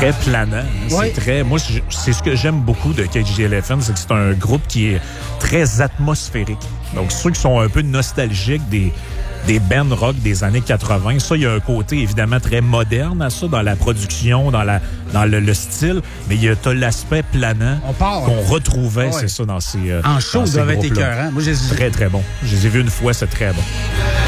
très planant. Oui. C'est très... Moi, c'est ce que j'aime beaucoup de Cage the Elephant, c'est que c'est un groupe qui est très atmosphérique. Donc, ceux qui sont un peu nostalgiques des bands rock des années 80. Ça, il y a un côté évidemment très moderne à ça, dans la production, dans le style, mais t'as l'aspect planant qu'on retrouvait, c'est ça, dans ces en show, ils doivent être écœurants. Moi, très, très bon. Je les ai vus une fois, c'est très bon.